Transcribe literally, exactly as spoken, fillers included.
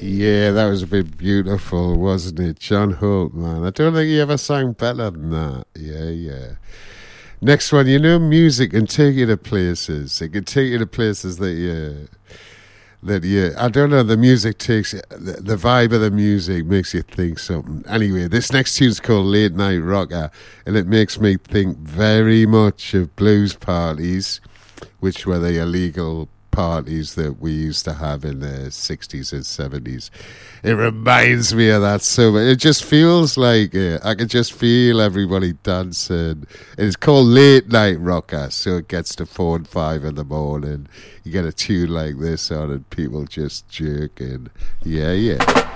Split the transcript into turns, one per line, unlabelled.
Yeah, that was a bit beautiful, wasn't it? John Holt, man. I don't think he ever sang better than that. Yeah, yeah. Next one, you know, music can take you to places. It can take you to places that you, that you, I don't know, the music takes, the, the vibe of the music makes you think something. Anyway, this next tune's called Late Night Rocker, and it makes me think very much of blues parties, which were the illegal parties that we used to have in the sixties and seventies. It reminds me of that so much. It just feels like uh, I can just feel everybody dancing. It's called Late Night Rocker, so it gets to four and five in the morning. You get a tune like this on and people just jerking. Yeah, yeah.